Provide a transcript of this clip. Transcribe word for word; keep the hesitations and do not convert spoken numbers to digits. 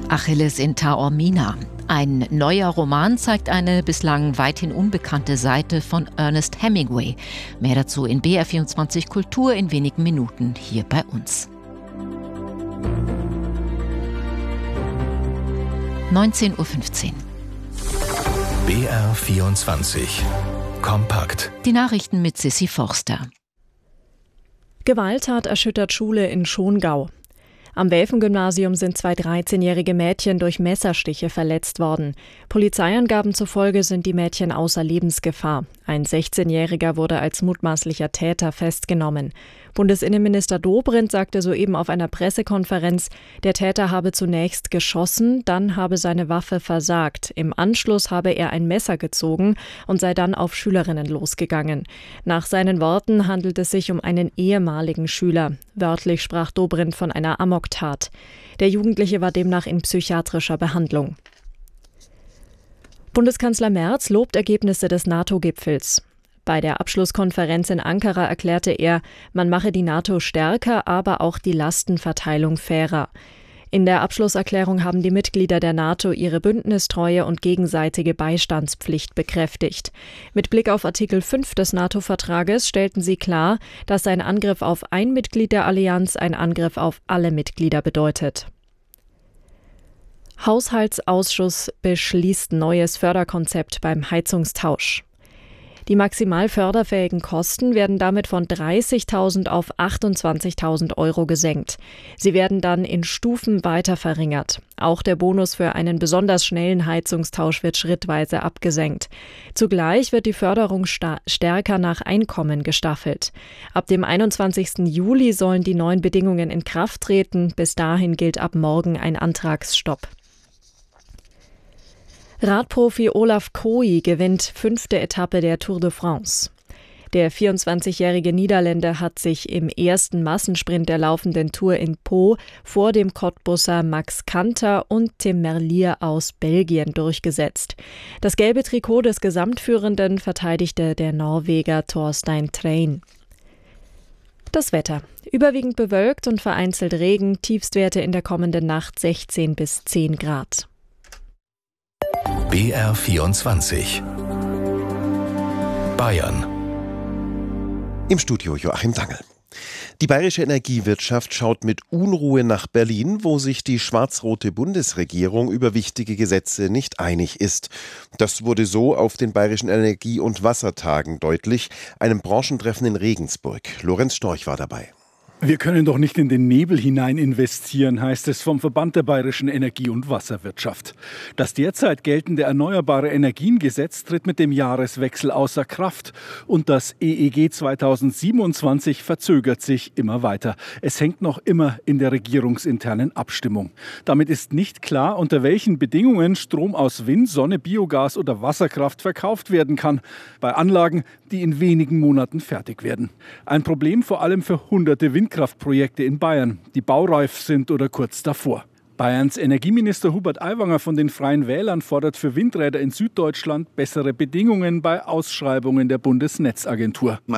Achilles in Taormina. Ein neuer Roman zeigt eine bislang weithin unbekannte Seite von Ernest Hemingway. Mehr dazu in B R vierundzwanzig Kultur in wenigen Minuten hier bei uns. neunzehn Uhr fünfzehn. B R vierundzwanzig. Kompakt. Die Nachrichten mit Sissi Forster. Gewalttat erschüttert Schule in Schongau. Am Welfen-Gymnasium sind zwei dreizehnjährige Mädchen durch Messerstiche verletzt worden. Polizeiangaben zufolge sind die Mädchen außer Lebensgefahr. Ein sechzehnjähriger wurde als mutmaßlicher Täter festgenommen. Bundesinnenminister Dobrindt sagte soeben auf einer Pressekonferenz, der Täter habe zunächst geschossen, dann habe seine Waffe versagt. Im Anschluss habe er ein Messer gezogen und sei dann auf Schülerinnen losgegangen. Nach seinen Worten handelt es sich um einen ehemaligen Schüler. Wörtlich sprach Dobrindt von einer Amoktat. Der Jugendliche war demnach in psychiatrischer Behandlung. Bundeskanzler Merz lobt Ergebnisse des NATO-Gipfels. Bei der Abschlusskonferenz in Ankara erklärte er, man mache die NATO stärker, aber auch die Lastenverteilung fairer. In der Abschlusserklärung haben die Mitglieder der NATO ihre Bündnistreue und gegenseitige Beistandspflicht bekräftigt. Mit Blick auf Artikel fünf des NATO-Vertrages stellten sie klar, dass ein Angriff auf ein Mitglied der Allianz ein Angriff auf alle Mitglieder bedeutet. Haushaltsausschuss beschließt neues Förderkonzept beim Heizungstausch. Die maximal förderfähigen Kosten werden damit von dreißigtausend auf achtundzwanzigtausend Euro gesenkt. Sie werden dann in Stufen weiter verringert. Auch der Bonus für einen besonders schnellen Heizungstausch wird schrittweise abgesenkt. Zugleich wird die Förderung sta- stärker nach Einkommen gestaffelt. Ab dem einundzwanzigsten Juli sollen die neuen Bedingungen in Kraft treten. Bis dahin gilt ab morgen ein Antragsstopp. Radprofi Olaf Kooi gewinnt fünfte Etappe der Tour de France. Der vierundzwanzigjährige Niederländer hat sich im ersten Massensprint der laufenden Tour in Pau vor dem Cottbusser Max Kanter und Tim Merlier aus Belgien durchgesetzt. Das gelbe Trikot des Gesamtführenden verteidigte der Norweger Thorstein Trein. Das Wetter. Überwiegend bewölkt und vereinzelt Regen, Tiefstwerte in der kommenden Nacht sechzehn bis zehn Grad. B R vierundzwanzig. Bayern. Im Studio Joachim Dangel. Die bayerische Energiewirtschaft schaut mit Unruhe nach Berlin, wo sich die schwarz-rote Bundesregierung über wichtige Gesetze nicht einig ist. Das wurde so auf den Bayerischen Energie- und Wassertagen deutlich, einem Branchentreffen in Regensburg. Lorenz Storch war dabei. Wir können doch nicht in den Nebel hinein investieren, heißt es vom Verband der Bayerischen Energie- und Wasserwirtschaft. Das derzeit geltende Erneuerbare Energiengesetz tritt mit dem Jahreswechsel außer Kraft und das E E G zweitausendsiebenundzwanzig verzögert sich immer weiter. Es hängt noch immer in der regierungsinternen Abstimmung. Damit ist nicht klar, unter welchen Bedingungen Strom aus Wind, Sonne, Biogas oder Wasserkraft verkauft werden kann, bei Anlagen, die in wenigen Monaten fertig werden. Ein Problem vor allem für hunderte Windkraftprojekte in Bayern, die baureif sind oder kurz davor. Bayerns Energieminister Hubert Aiwanger von den Freien Wählern fordert für Windräder in Süddeutschland bessere Bedingungen bei Ausschreibungen der Bundesnetzagentur.